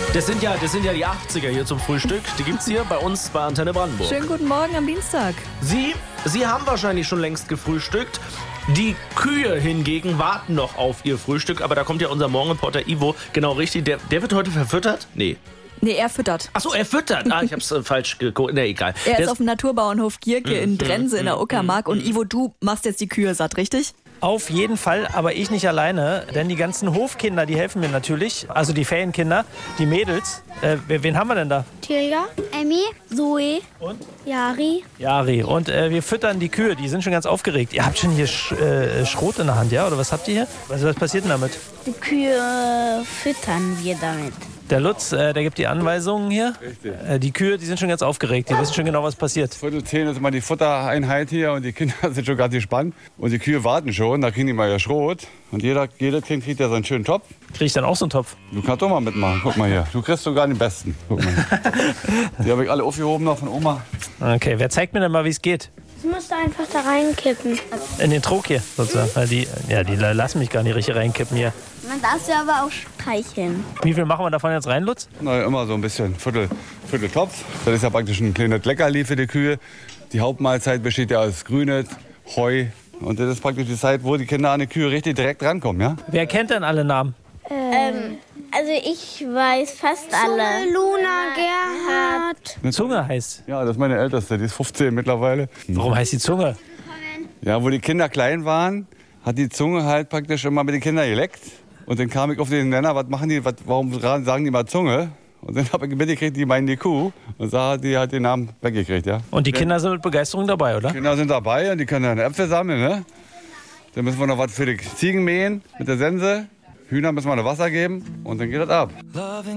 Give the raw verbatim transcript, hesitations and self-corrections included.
Das sind ja, das sind ja die achtziger hier zum Frühstück. Die gibt's hier bei uns bei Antenne Brandenburg. Schönen guten Morgen am Dienstag. Sie, Sie haben wahrscheinlich schon längst gefrühstückt. Die Kühe hingegen warten noch auf ihr Frühstück. Aber da kommt ja unser Morgenreporter Ivo genau richtig. Der, der wird heute verfüttert? Nee. Nee, er füttert. Achso, er füttert. Ah, ich hab's äh, falsch geguckt. Nee, egal. Er Der ist auf dem Naturbauernhof Gierke in Drense in der Uckermark. Und Ivo, du machst jetzt die Kühe satt, richtig? Auf jeden Fall, aber ich nicht alleine, denn die ganzen Hofkinder, die helfen mir natürlich, also die Ferienkinder, die Mädels. Äh, wen haben wir denn da? Tilja, Emmy, Zoe und Jari. Jari. Und äh, wir füttern die Kühe, die sind schon ganz aufgeregt. Ihr habt schon hier Sch äh, Schrot in der Hand, ja? Oder was habt ihr hier? Was, was passiert denn damit? Die Kühe füttern wir damit. Der Lutz, äh, der gibt die Anweisungen hier. Richtig. Äh, die Kühe, die sind schon ganz aufgeregt, die wissen schon genau, was passiert. Viertel zehn ist immer die Futtereinheit hier und die Kinder sind schon ganz gespannt. Und die Kühe warten schon, da kriegen die mal ihr Schrot. Und jeder, jeder Kind kriegt ja so einen schönen Topf. Krieg ich dann auch so einen Topf? Du kannst doch mal mitmachen, guck mal hier. Du kriegst sogar den besten. Guck mal. Die habe ich alle aufgehoben noch von Oma. Okay, wer zeigt mir denn mal, wie es geht? Das musst du einfach da reinkippen. In den Trog hier sozusagen. Weil die, ja, die lassen mich gar nicht richtig reinkippen hier. Man darf sie aber auch streicheln. Wie viel machen wir davon jetzt rein, Lutz? Na, immer so ein bisschen. Viertel, Viertel Topf. Das ist ja praktisch ein kleines Leckerli für die Kühe. Die Hauptmahlzeit besteht ja aus Grünes, Heu. Und das ist praktisch die Zeit, wo die Kinder an die Kühe richtig direkt rankommen, ja? Wer kennt denn alle Namen? Ähm, also ich weiß fast alle. Luna, Gerhard. Zunge heißt. Ja, das ist meine Älteste, die ist fünfzehn mittlerweile. Warum heißt die Zunge? Ja, wo die Kinder klein waren, hat die Zunge halt praktisch immer mit den Kindern geleckt. Und dann kam ich auf den Nenner, was machen die, was, warum sagen die mal Zunge? Und dann habe ich mitgekriegt, die meinen die Kuh. Und so hat die halt den Namen weggekriegt, ja. Und die Kinder sind mit Begeisterung dabei, oder? Die Kinder sind dabei und die können dann Äpfel sammeln, ne? Dann müssen wir noch was für die Ziegen mähen mit der Sense. Hühner müssen wir noch Wasser geben und dann geht das ab.